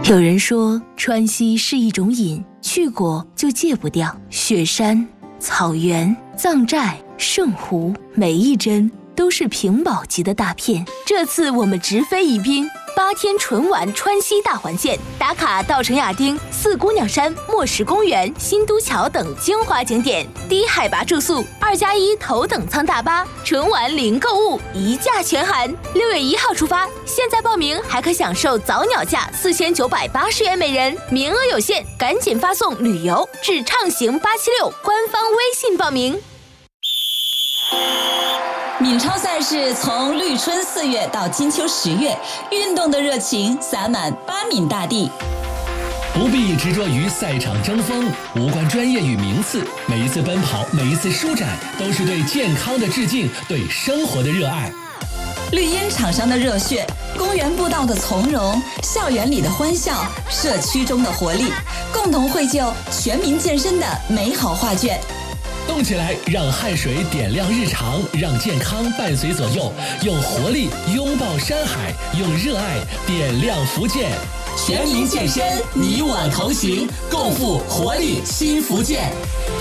有人说川西是一种瘾，去过就戒不掉。雪山、草原、藏寨、圣湖，每一帧都是屏保级的大片。这次我们直飞宜宾，8天纯玩川西大环线，打卡稻城亚丁、四姑娘山、墨石公园、新都桥等精华景点，低海拔住宿，2+1头等舱大巴，纯玩零购物，一价全含。6月1号出发，现在报名还可享受早鸟价4980元每人，名额有限，赶紧发送旅游至畅行876官方微信报名。 闽超赛事从绿春4月到金秋10月，运动的热情洒满巴闽大地。 不必执着于赛场争锋，无关专业与名次，每一次奔跑，每一次舒展，都是对健康的致敬，对生活的热爱。 绿茵场上的热血，公园步道的从容，校园里的欢笑，社区中的活力，共同绘就全民健身的美好画卷。 动起来，让汗水点亮日常，让健康伴随左右，用活力拥抱山海，用热爱点亮福建。全民健身，你我同行，共赴活力新福建。